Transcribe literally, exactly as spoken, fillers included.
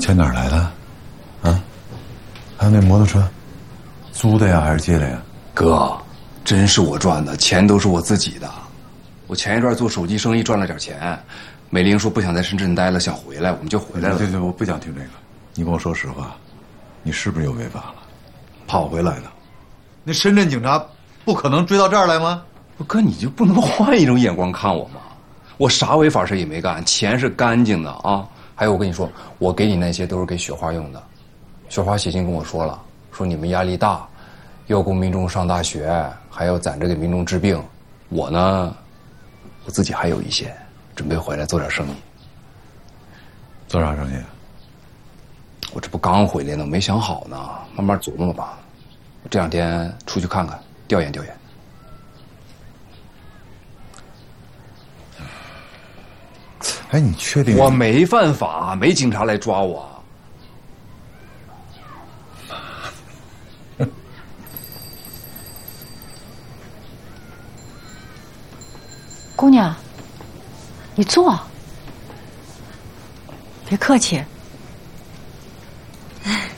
钱哪儿来的？啊？还有那摩托车，租的呀还是借的呀？ 哥，真是我赚的，钱都是我自己的。我前一段做手机生意赚了点钱，美玲说不想在深圳待了，想回来，我们就回来了。 对对，我不想听这个。你跟我说实话，你是不是又违法了？ 跑回来的。 那深圳警察不可能追到这儿来吗？ 不，哥，你就不能换一种眼光看我吗？我啥违法事也没干，钱是干净的啊。还有，我跟你说，我给你那些都是给雪花用的。雪花写信跟我说了，说你们压力大，要供民众上大学，还要攒着给民众治病。我呢，我自己还有一些，准备回来做点生意。 做啥生意？ 我这不刚回来呢，没想好呢，慢慢琢磨吧。这两天出去看看，调研调研。 哎，你确定？ 我没犯法，没警察来抓我。 姑娘，你坐，别客气。